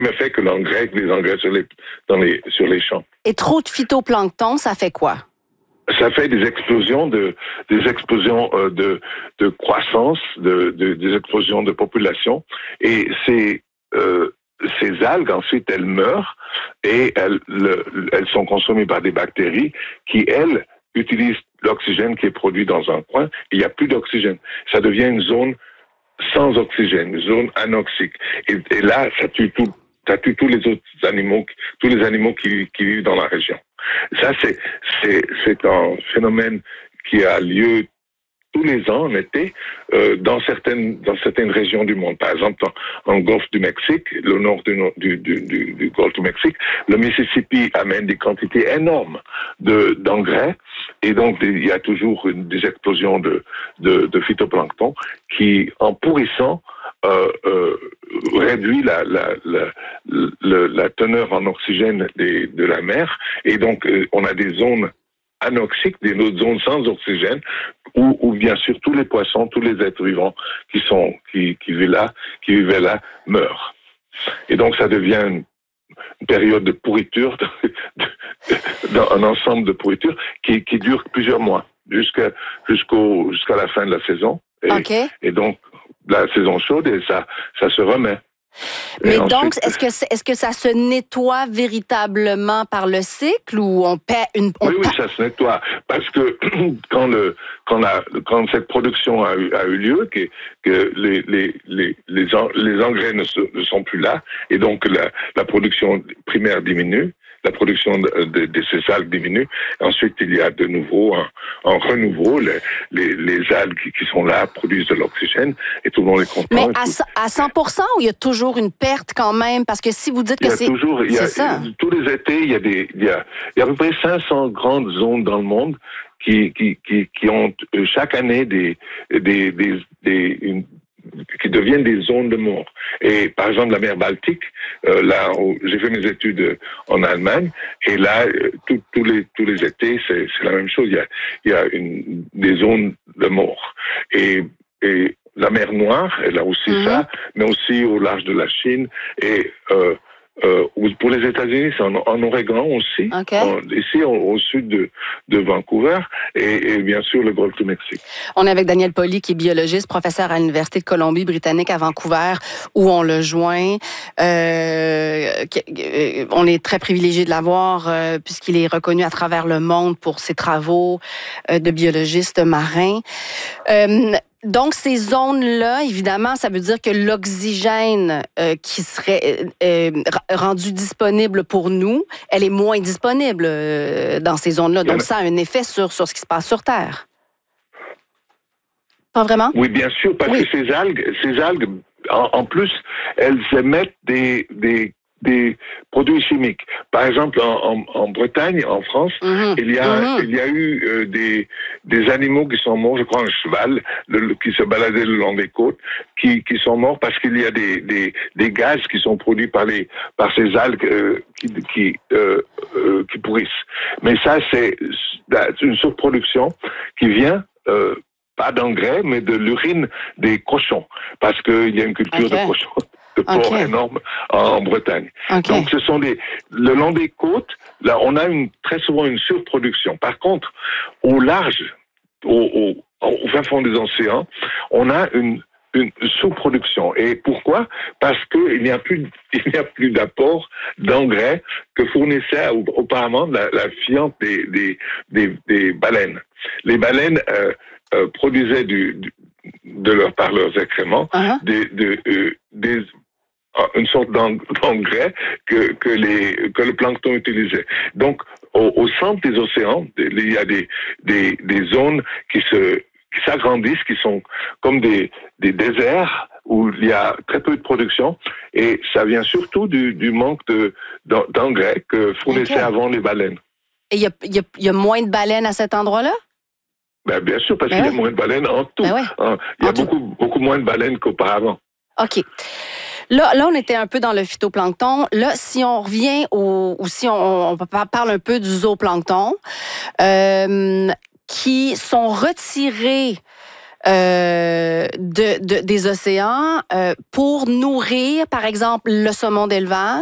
effet que les engrais sur les champs. Et trop de phytoplancton, ça fait quoi? Ça fait des explosions de croissance, des explosions de population, et ces algues ensuite elles meurent et elles sont consommées par des bactéries qui elles utilisent l'oxygène qui est produit dans un coin. Il n'y a plus d'oxygène. Ça devient une zone sans oxygène, une zone anoxique. Et là, ça tue tous les autres animaux, tous les animaux qui vivent dans la région. Ça, c'est un phénomène qui a lieu tous les ans en été dans certaines régions du monde. Par exemple, en Golfe du Mexique, le nord du Golfe du Mexique, le Mississippi amène des quantités énormes d'engrais, et donc il y a toujours des explosions de phytoplancton qui, en pourrissant, réduit la teneur en oxygène de la mer, et donc on a des zones anoxiques, des zones sans oxygène, où bien sûr tous les poissons, tous les êtres vivants qui vivaient là meurent. Et donc ça devient une période de pourriture, un ensemble de pourriture qui dure plusieurs mois jusqu'à la fin de la saison. Et donc la saison chaude, et ça se remet. Mais donc, est-ce que ça se nettoie véritablement par le cycle, ou on paie une... Oui, ça se nettoie. Parce que quand cette production a eu lieu, que les engrais ne sont plus là, et donc la production primaire diminue, la production de ces algues diminue. Ensuite, il y a de nouveau un renouveau. Les algues qui sont là produisent de l'oxygène et tout le monde est content. Mais à 100%, ou il y a toujours une perte quand même? Parce que si vous dites que c'est ça. Tous les étés, il y a à peu près 500 grandes zones dans le monde qui ont chaque année qui deviennent des zones de mort. Et par exemple, la mer Baltique, là où j'ai fait mes études en Allemagne, et là, tous les étés, c'est la même chose. Il y a des zones de mort. Et la mer Noire, elle a aussi ça, mais aussi au large de la Chine, et pour les États-Unis, c'est en Oregon aussi, ici au sud de Vancouver, et bien sûr le Golfe du Mexique. On est avec Daniel Pauly, qui est biologiste, professeur à l'Université de Colombie-Britannique à Vancouver, où on le joint. On est très privilégié de l'avoir, puisqu'il est reconnu à travers le monde pour ses travaux de biologiste marin. Donc, ces zones-là, évidemment, ça veut dire que l'oxygène qui serait rendu disponible pour nous, elle est moins disponible dans ces zones-là. Donc, ça a un effet sur ce qui se passe sur Terre. Pas vraiment? Oui, bien sûr, parce que ces algues, en plus, elles émettent des produits chimiques. Par exemple, en Bretagne, en France, il y a eu des animaux qui sont morts, je crois un cheval qui se baladait le long des côtes, qui sont morts parce qu'il y a des gaz qui sont produits par ces algues qui pourrissent. Mais ça, c'est une surproduction qui vient pas d'engrais, mais de l'urine des cochons, parce qu'il y a une culture de cochons, de porc énorme en Bretagne. Donc, ce sont le long des côtes, là, on a très souvent une surproduction. Par contre, au large, au fin fond des océans, on a une sous-production. Et pourquoi? Parce qu'il n'y a plus d'apport d'engrais que fournissait auparavant la fiente des baleines. Les baleines produisaient par leurs excréments une sorte d'engrais que le plancton utilisait. Donc, au centre des océans, il y a des zones qui s'agrandissent, qui sont comme des déserts où il y a très peu de production, et ça vient surtout du manque d'engrais que fournissaient avant les baleines. Et il y a moins de baleines à cet endroit-là? Bien sûr, parce qu'il y a moins de baleines en tout. Il y a beaucoup moins de baleines qu'auparavant. OK. Là, on était un peu dans le phytoplancton. Là, si on revient si on parle un peu du zooplancton, qui sont retirés des océans pour nourrir, par exemple, le saumon d'élevage.